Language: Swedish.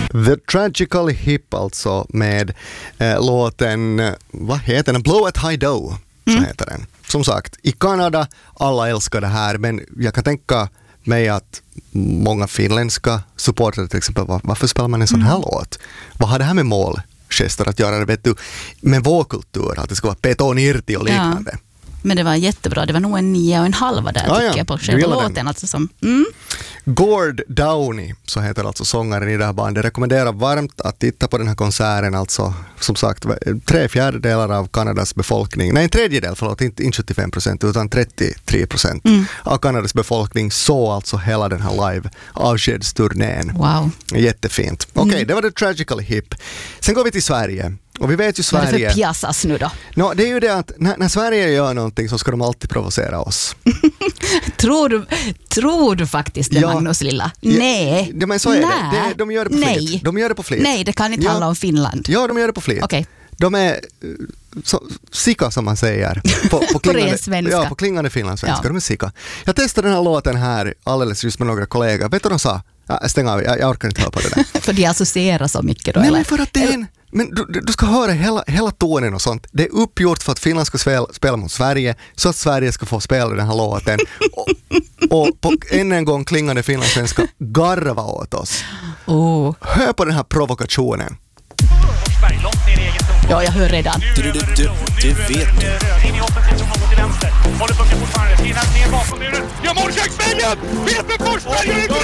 The Tragical Hip alltså med låten, vad heter den? Blow at High Dough, så heter den. Som sagt, i Kanada, alla älskar det här, men jag kan tänka mig att många finländska supportrar till exempel, varför spelar man en sån här låt? Vad har det här med målgester att göra, vet du, med vår kultur, att det ska vara betonirti och liknande? Ja. Men det var jättebra, det var nog en 9,5 där tycker jag på själva låten. Alltså som, Gord Downie, så heter alltså sångaren i det här bandet, rekommenderar varmt att titta på den här konserten. Alltså som sagt 3/4 av Kanadas befolkning, nej en tredjedel, förlåt, inte 75% utan 33% av Kanadas befolkning såg alltså hela den här live avskedsturnén. Wow. Jättefint. Okej, det var The Tragical Hip. Sen går vi till Sverige. Och vi vet ju Sverige... Vad är det för pjassas nu då? No, det är ju det att när Sverige gör någonting så ska de alltid provocera oss. Tror du faktiskt det, Magnus Lilla? Nej. Ja, men så är det. De gör det på flit. De gör det på flit. Nej, det kan inte handla om Finland. Ja, de gör det på flit. Okay. De är sika, som man säger. På klingande, på klingande finlandssvenska. Ja. De är sika. Jag testade den här låten här alldeles just med några kollegor. Vet du vad de sa? Stäng av, jag orkar inte höra på det där. För de associerar så mycket då? Nej, eller? men för att det är en... Men du ska höra hela tonen och sånt. Det är uppgjort för att Finland ska spela mot Sverige, så att Sverige ska få spela den här låten. Och på en gång klingande finlandssvenska garva åt oss. Hör på den här provokationen. Ja, jag hör redan. Du vet. In i offensiv zon mot vänster. Håller pucken fortfarande. Ner bakom muren. Ja, målköksvägen! Vet med Forsberg!